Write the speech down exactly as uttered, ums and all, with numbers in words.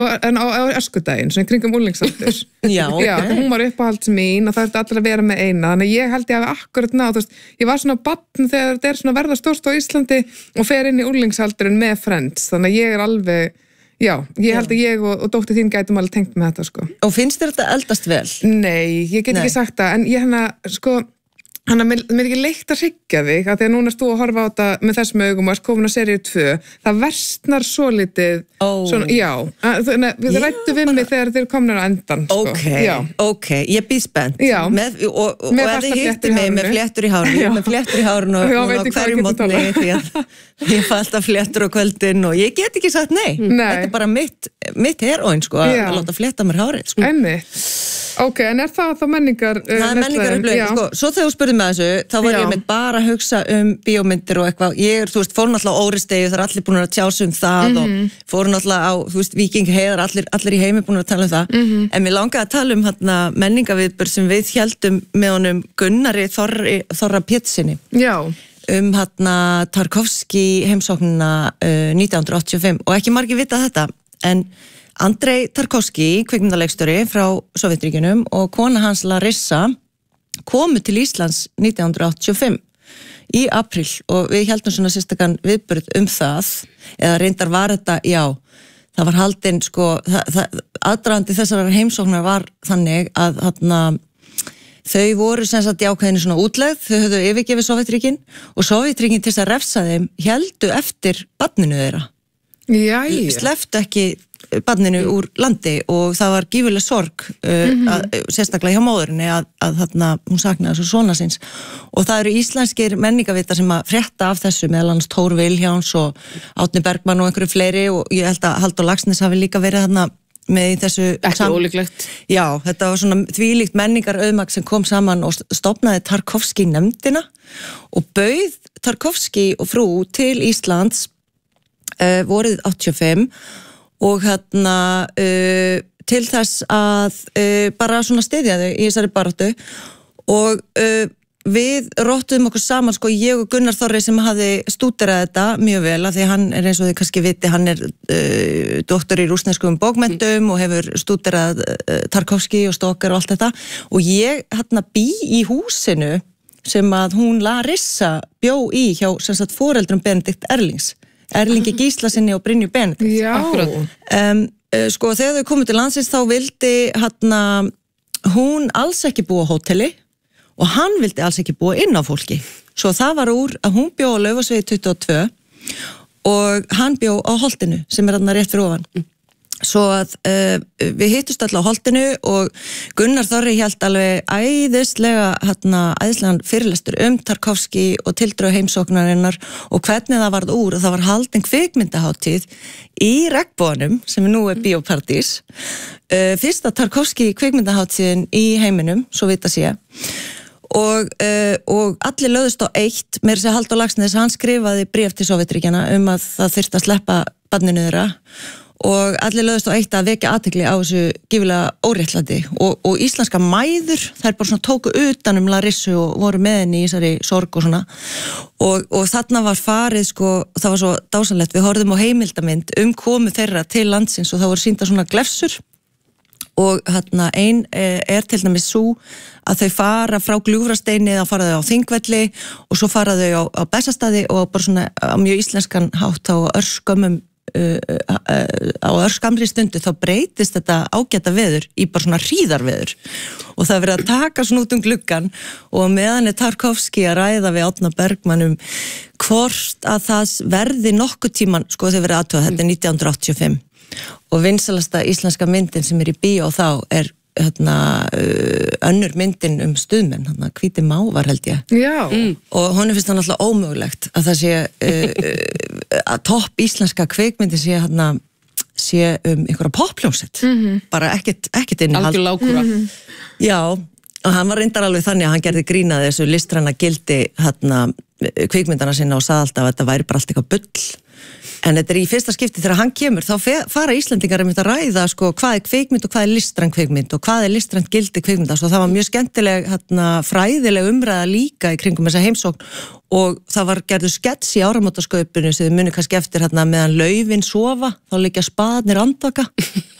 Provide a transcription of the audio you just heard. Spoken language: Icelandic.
en á, á öskudaginn, svona kringum úlingsaldur. Já, ok. Já, hún var uppáhalds mín og það er allir að vera með eina, þannig að ég held ég hafi akkurat náð, þú veist, ég var svona barn þegar þetta er svona verða stórt á Íslandi og fer inn í úlingsaldurinn með Friends, þannig að ég er alveg, já, ég held að ég og, og dóttir þín gætum alveg tengt með þetta, sko. Og finnst þér þetta eldast vel? Nei, ég get Nei. ekki sagt það, en ég hérna, sko, hann er mér ekki leitt að hryggja þig að því að núna erst þú að horfa á þetta með þessum augum og erst komin á seríu tvö það versnar svo litið oh. svona, já, þannig við Já, rættu við mig þegar þeir komnir á endan sko. Ok, já. ok, ég býð spennt Já. með, og, og, Með og ef fastar þið fléttur hittir í mig með hárinu. fléttur í hárinu Já. með fléttur í hárinu og, Já, og veit á ekki hvað hverju ég get mótni talað. því að ég fæ alltaf fléttur á kvöldin og ég get ekki sagt nei, Nei. þetta er bara mitt, mitt heroin sko, að Já. að láta flétta mér hárið sko. Einmitt. Ok, en er það þá menningar uh, Það er menningar já. sko, svo þegar þú spurði með þessu þá var Já. ég með bara að hugsa um bíómyndir og eitthvað, ég er, þú veist, fór náttúrulega á Óristegi, það er allir búin að tjása um það Mhm. og fór náttúrulega á, þú veist, Víking heiðar, allir, allir í heimi búin að tala um það, Mhm. en mér langaði að tala um hérna menningaviðbörð sem við héldum með honum Gunnari Þorri, Þorra Pétursinni Já, um hérna Tarkovski heimsóknina uh, nítján hundruð áttatíu og fimm og ekki margir vita þetta, en Andrei Tarkovski, kvikmyndaleikstjóri frá Sovétríkjunum og kona hans Larissa komu til Íslands nítján hundruð áttatíu og fimm í apríl og við heldum svona sérstakann viðburð um það, eða reyndar var þetta, já, það var haldinn sko, það, það, aðdragandi þessar heimsóknar var þannig að þarna þau voru sem sagt í ákveðinu svona útlegð, þau höfðu yfirgefið Sovétríkin og Sovétríkin til þess að refsa þeim héldu eftir barninu þeirra. Jæja. Slepptu ekki barninu úr landi og það var gífurleg sorg uh, að, sérstaklega hjá móðurinni að, að þarna hún saknaði þessu svona síns og það eru íslenskir menningavitar sem að frétta af þessu meðal annars Tór Vilhjáns og Árni Bergmann og einhverju fleiri og ég held að Halldór Laxness hafi líka verið þarna með í þessu Ekki sam- ólíklegt. Já, þetta var svona þvílíkt menningarauðmagn sem kom saman og stofnaði Tarkovski nefndina og bauð Tarkovski og frú til Íslands uh, vorið áttatíu og fimm og hérna uh, til þess að uh, bara svona styðja þau í þessari baráttu og uh, við róttuðum okkur saman, sko, ég og Gunnar Þorri sem hafði stúderað þetta mjög vel af því hann er eins og þið kannski viti, hann er uh, doktor í rússneskum bókmenntum og hefur stúderað uh, Tarkovski og Stoker og allt þetta og ég hérna bý í húsinu sem að hún Larissa bjó í hjá sem sagt foreldrum Benedikt Erlings Erlingi Gíslasinni og Brynju Benedikt. Já. Um, uh, sko þegar þau komu til landsins þá vildi hérna hún alls ekki búa á hóteli og hann vildi alls ekki búa inn á fólki. Svo það var úr að hún bjó á Laufásvegi tuttugu og tvö og hann bjó á Holtinu sem er þarna rétt fyrir ofan. Svo að uh, við hittust alltaf á Holtinu og Gunnar Þorri hélt alveg æðislega hérna, æðislegan fyrirlestur um Tarkovski og tildrög heimsóknarinnar og hvernig það varð úr og það var haldin kvikmyndaháttíð í Regnboganum sem nú er Bíóparadís uh, fyrsta Tarkovski kvikmyndaháttíðin í heiminum, svo vita sé og, uh, og allir lögðust á eitt, meira sér Halldór Laxness hann skrifaði bréf til Sovétríkjanna um að það þyrfti að sleppa barninu þeirra og allir lögðust á eitt að vekja athygli á þessu gífulega óréttlæti og, og íslenska mæður, þær bara svona tóku utan um Larissu og voru með henni í þessari sorg og svona og, og þarna var farið sko, það var svo dásanlegt, við horfðum á heimildamynd um komu þeirra til landsins og það voru sýnda svona glefsur og hérna ein er til dæmis svo að þau fara frá Gljúfrasteini þá fara þau á Þingvelli og svo fara þau á, á Bessastaði og bara svona á mjög íslenskan hátt á örskömmum Uh, uh, uh, á örskamri stundu þá breytist þetta ágæta veður í bara svona hríðarveður og það er verið að taka svona út um gluggan og meðan er Tarkovski að ræða við Árna Bergmann um hvort að það verði nokkuð tíman, sko þegar verið aðtöða, þetta er nítján hundruð áttatíu og fimm og vinsalasta íslenska myndin sem er í bíó þá er hérna uh, önnur myndin um stuðmenn, hérna Hvíti mávar held ég. Já. Mm. Og honum finnst það náttúrulega ómögulegt að það sé uh, uh, að topp íslenska kvikmyndi sé hérna sé um einhverja poppljónsett. Mm-hmm. Bara ekkert, ekkert innihald. Algjör lágkúra. Mm-hmm. Já, og hann var reyndar alveg þannig að hann gerði grína þessu listræna gildi hérna kvikmyndana sinna og sagði alltaf að þetta væri bara allt eitthvað bull. En þetta er í fyrsta skipti þegar hann kemur, þá fara Íslendingar um þetta að ræða sko, hvað er kvikmynd og hvað er listræn kvikmynd og hvað er listrænt gildi kvikmynda. Svo það var mjög skemmtileg, hérna, fræðileg umræða líka í kringum þessa heimsókn og það var gerður skets í áramótaskaupinu sem þið muni kannski eftir hérna, meðan laufin sofa, þá liggja spaðarnir andvaka.